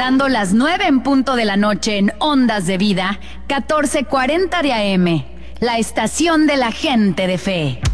dando las 9 en punto de la noche en Ondas de Vida, 1440 de AM, la estación de la gente de fe.